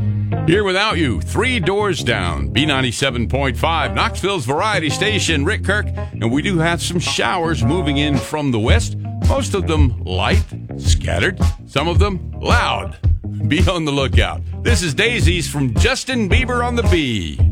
Here without you, 3 doors down, B97.5, Knoxville's variety station, Rick Kirk, and we do have some showers moving in from the west, most of them light, scattered, some of them loud. Be on the lookout. This is Daisies from Justin Bieber on the Bee.